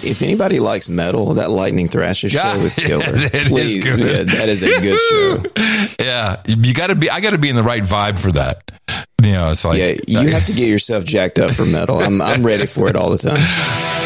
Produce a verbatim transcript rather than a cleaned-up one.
if anybody likes metal, that Lightning Thrasher show Yeah, is killer. it Please, is good. Yeah, that is a good show. Yeah, you got to be. I got to be in the right vibe for that. You know, it's like yeah, you have to get yourself jacked up for metal. I'm I'm ready for it all the time.